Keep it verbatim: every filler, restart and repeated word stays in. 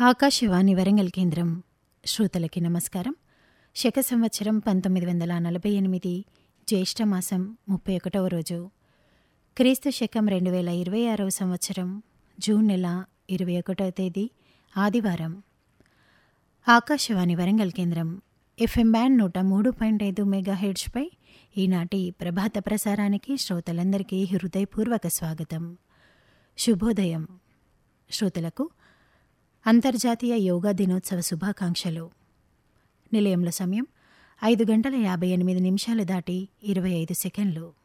ఆకాశవాణి వరంగల్ కేంద్రం శ్రోతలకి నమస్కారం. శక సంవత్సరం పంతొమ్మిది వందల నలభై ఎనిమిది జ్యేష్ఠమాసం ముప్పై ఒకటవ రోజు, క్రీస్తు శకం రెండు వేల ఇరవై ఆరవ సంవత్సరం జూన్ నెల ఇరవై ఒకటవ తేదీ ఆదివారం. ఆకాశవాణి వరంగల్ కేంద్రం ఎఫ్ఎం బ్యాండ్ నూట మూడు పాయింట్ ఐదు మెగా హెర్ట్జ్పై ఈనాటి ప్రభాత ప్రసారానికి శ్రోతలందరికీ హృదయపూర్వక స్వాగతం. శుభోదయం. శ్రోతలకు అంతర్జాతీయ యోగా దినోత్సవ శుభాకాంక్షలు. నిలయంలో సమయం ఐదు గంటల యాభై ఎనిమిది నిమిషాలు దాటి ఇరవై ఐదు సెకండ్లు.